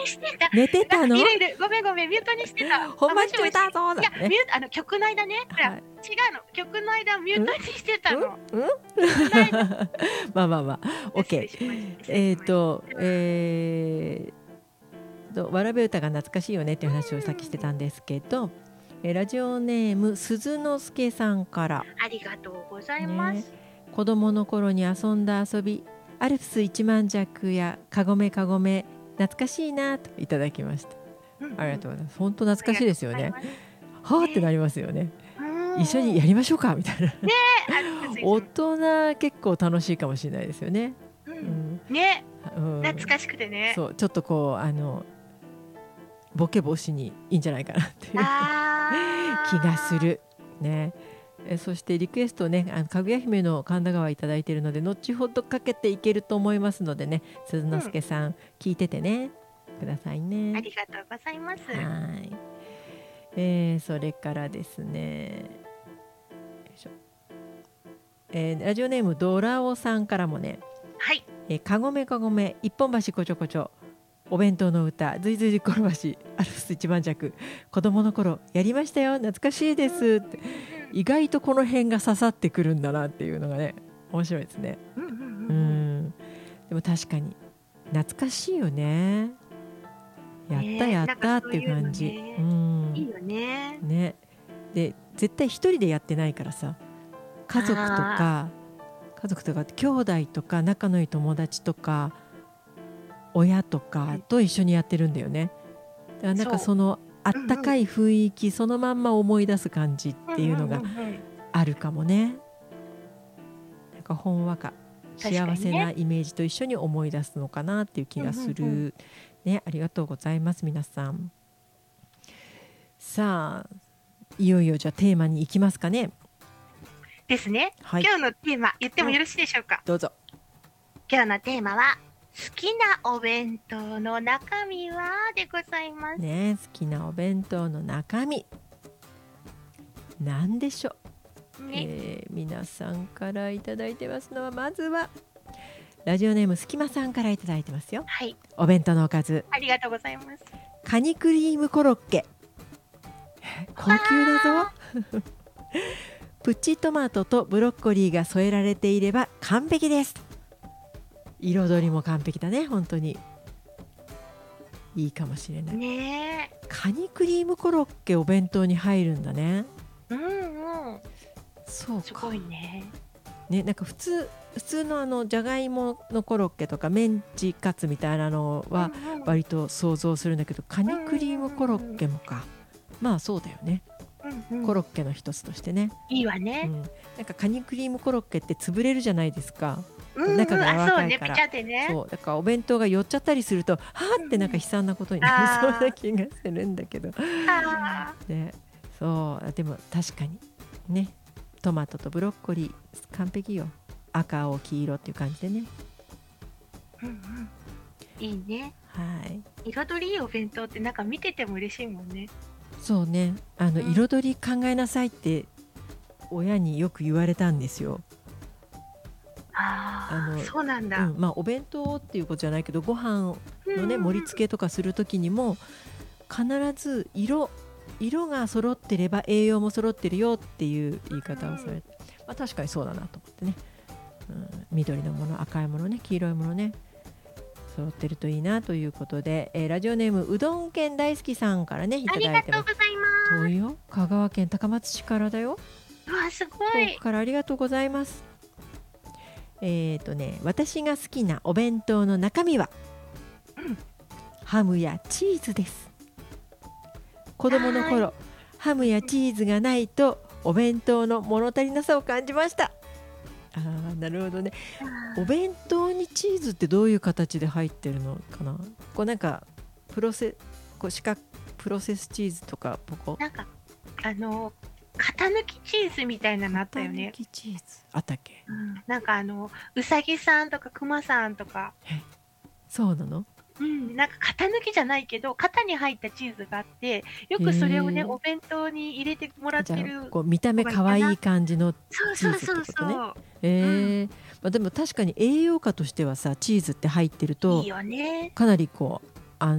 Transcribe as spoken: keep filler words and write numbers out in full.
してた。 寝てたの？ いるいる。ごめんごめん、ミュートにしてた。 本番中だぞだいや、 ね。 ミュート、あの、曲の間ね。ほら、 はい。 違うの。曲の間、ミュートにしてたの。 うん？ 曲の間。 まあまあまあ、オッケ失礼しまー。 したえっと、えーと、わらべ歌が懐かしいよねっていう話をさっきしてたんですけど、えーラジオネーム鈴之助さんから、 ありがとうございまね、 す。 子供の頃に遊んだ遊び、アルプス一万尺やかごめかごめ、懐かしいなといただきました。 うんうんありがとうございます。本当懐かしいですよね。 ありがとうはあってなりますよね。 ございます。 一緒にやりましょうかみたいな。 ねえ、アルプスいつも大人結構楽しいかもしれないですよね。 ううんん、 ね、 うん、 懐かしくてね。 そう、ちょっとこうあのボケ防止にいいんじゃないかなっていうあ気がするね。えそしてリクエストね、あのかぐや姫の神田川いただいているので、後ほどかけていけると思いますのでね、鈴之助さん、聞いててねくださいね。 ありがとうございます。 はい、えーそれからですね、よいしょ、えーラジオネームドラオさんからもね、 はい。 えーかごめかごめ、一本橋こちょこちょ、お弁当の歌、ずいずい転ばし、アルプス一万尺、子供の頃やりましたよ、懐かしいですって、意外とこの辺が刺さってくるんだなっていうのがね、面白いですね。 うんうんうんううんん、でも確かに懐かしいよね。やったねやったっていう感じ。 なんかそういうのねうんいいよね。 ね、で絶対一人でやってないからさ、家族とか家族とか兄弟とか仲のいい友達とか親とかと一緒にやってるんだよね。だからなんかそうそのあったかい雰囲気、そのまんま思い出す感じっていうのがんんんんあるかもね。なんかほんわか確かにね幸せなイメージと一緒に思い出すのかなっていう気がする、 うんうんね。ありがとうございます皆さん。さあいよいよじゃあテーマに行きますかね。 ですね。 はい、 今日のテーマ言ってもよろしいでしょうか。 どうぞ。 今日のテーマは好きなお弁当の中身はでございます。 ね、好きなお弁当の中身なんでしょう、 ね、 えー皆さんからいただいてますのは、まずはラジオネームすきまさんからいただいてますよ。 はい、 お弁当のおかず、 ありがとうございます。 カニクリームコロッケ、高級だぞプチトマトとブロッコリーが添えられていれば完璧です。彩りも完璧だね。本当にいいかもしれない。 ねカニクリームコロッケお弁当に入るんだね。 え、うんうん、 そうかすごいね。 ね、なんか普通普通のあのじゃがいものコロッケとかメンチカツみたいなのはうんうん割と想像するんだけど、カニクリームコロッケもか、まあそうだよね。 うんうんコロッケの一つとしてね、 いいわうね。 ん、なんかカニクリームコロッケって潰れるじゃないですか。 うんうん、 中が柔らあ、そうね、ぺかいから、 ちゃってね。 そうだからお弁当が寄っちゃったりすると、はーってなんか悲惨なことになりそうな気がするんだけど、 あね、そうでも確かにね、トマトとブロッコリー完璧よ。赤青黄色っていう感じでね。 ーうんうん、いいね。 はい、 彩りいいお弁当ってなんか見てても嬉しいもんね。 そうね、あのうん彩り考えなさいって親によく言われたんですよ。 ああ、 あのそうなんだ。 うん、まあお弁当っていうことじゃないけど、ご飯のねうんうんうん盛り付けとかする時にも必ず色色が揃ってれば栄養も揃ってるよっていう言い方をされて、まあ、確かにそうだなと思ってね、うん、緑のもの、赤いものね、黄色いものね揃ってるといいなということで、えーラジオネームうどん県大好きさんからねいたありだいてます。 がとうございま遠いよ、香川県高松市からだよ。 す。うわ、すごい遠く。からありがとうございます。えーとね、私が好きなお弁当の中身は、 うんハムやチーズです。子供の頃、ハムやチーズがないとお弁当の物足りなさを感じました。あー、なるほどね。お弁当にチーズってどういう形で入ってるのかな。こうなんかプロセこう四角プロセスチーズとかここなんか、あの、型抜きチーズみたいなのあったよ型抜ね。 きチーズあったっけ。 うん、なんかあの、うさぎさんとかくまさんとか、 そうなの。 うん、なんか型抜きじゃないけど、型に入ったチーズがあって、よくそれをね、 へーお弁当に入れてもらっじゃあてる。 こう見た目可愛い感じのそうチーズそうそうってことね。 そう。 えーまあ、でも確かに栄養価としてはさ、チーズって入ってるといいよね。 かなりこう